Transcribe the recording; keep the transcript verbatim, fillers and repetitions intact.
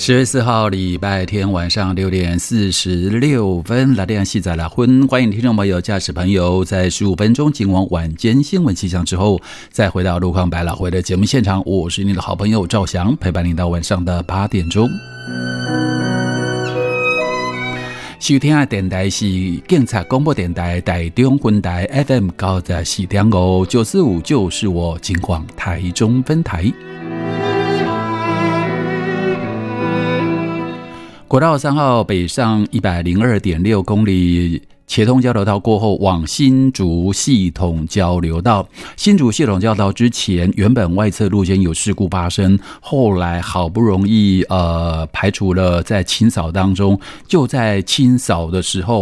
十月四号礼拜天晚上六点四十六分，来电戏仔来婚，欢迎听众朋友、驾驶朋友在十五分钟进往晚间新闻气象之后，再回到路况百老汇的节目现场。我是你的好朋友赵翔，陪伴你到晚上的八点钟。收听的电台是警察广播电台台中分台 F M 九十四点五 九四五，就是我金广台中分台。国道三号北上 一百零二点六 公里，茄通交流道过后往新竹系统交流道。新竹系统交流道之前原本外侧路肩有事故发生，后来好不容易呃排除了在清扫当中，就在清扫的时候